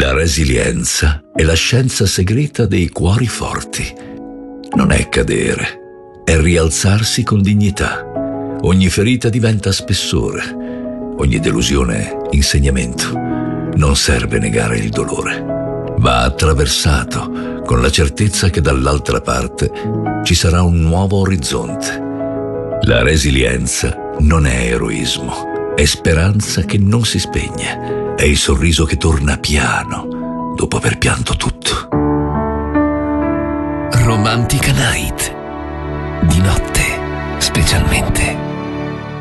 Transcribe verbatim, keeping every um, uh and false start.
La resilienza è la scienza segreta dei cuori forti. Non è cadere, è rialzarsi con dignità. Ogni ferita diventa spessore, ogni delusione insegnamento. Non serve negare il dolore. Va attraversato con la certezza che dall'altra parte ci sarà un nuovo orizzonte. La resilienza non è eroismo, è speranza che non si spegne. È il sorriso che torna piano dopo aver pianto tutto. Romantica Night. Di notte, specialmente.